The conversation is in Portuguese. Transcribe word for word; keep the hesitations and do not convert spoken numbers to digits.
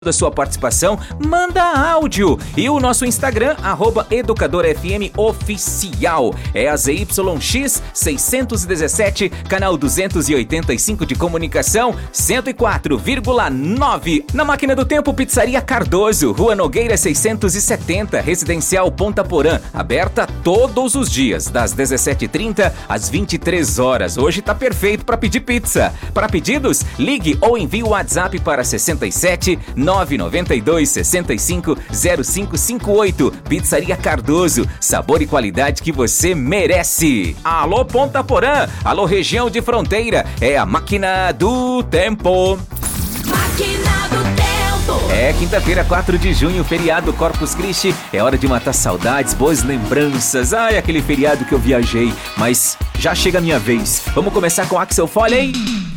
da sua participação, manda áudio. E o nosso Instagram, arroba educadorfmoficial. É a Z Y X seiscentos e dezessete, canal duzentos e oitenta e cinco de comunicação, cento e quatro vírgula nove. Na Máquina do Tempo, Pizzaria Cardoso, Rua Nogueira seiscentos e setenta, Residencial Ponta Porã. Aberta todos os dias, das dezessete e trinta às vinte e três horas. Hoje tá perfeito para pedir pizza. Para pedidos, ligue ou envie o WhatsApp para sessenta e sete, nove nove dois, sessenta e cinco, zero cinco cinco oito. Pizzaria Cardoso, sabor e qualidade que você merece. Alô Ponta Porã, alô região de fronteira, é a Máquina do Tempo. Máquina do Tempo. É quinta-feira, quatro de junho, feriado Corpus Christi. É hora de matar saudades, boas lembranças. Ai, aquele feriado que eu viajei, mas já chega a minha vez. Vamos começar com Axel Foley?